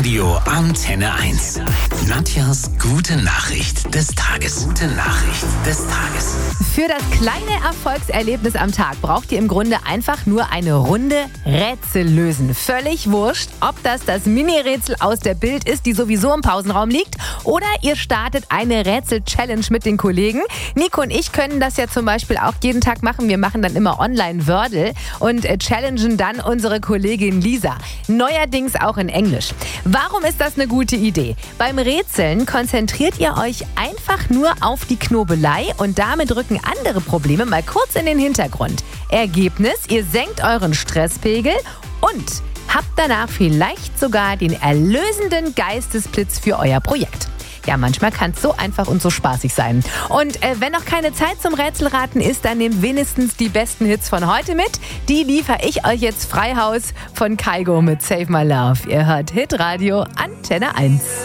Hitradio Antenne 1. Nadjas gute Nachricht des Tages. Gute Nachricht des Tages. Für das kleine Erfolgserlebnis am Tag braucht ihr im Grunde einfach nur eine Runde Rätsel lösen. Völlig wurscht, ob das Mini-Rätsel aus der Bild ist, die sowieso im Pausenraum liegt, oder ihr startet eine Rätsel-Challenge mit den Kollegen. Nico und ich können das ja zum Beispiel auch jeden Tag machen. Wir machen dann immer Online-Wordle und challengen dann unsere Kollegin Lisa. Neuerdings auch in Englisch. Warum ist das eine gute Idee? Beim Rätseln konzentriert ihr euch einfach nur auf die Knobelei und damit rücken andere Probleme mal kurz in den Hintergrund. Ergebnis, ihr senkt euren Stresspegel und habt danach vielleicht sogar den erlösenden Geistesblitz für euer Projekt. Ja, manchmal kann es so einfach und so spaßig sein. Und wenn noch keine Zeit zum Rätselraten ist, dann nehmt wenigstens die besten Hits von heute mit. Die liefere ich euch jetzt frei Haus von Kygo mit Save My Love. Ihr hört Hitradio Antenne 1.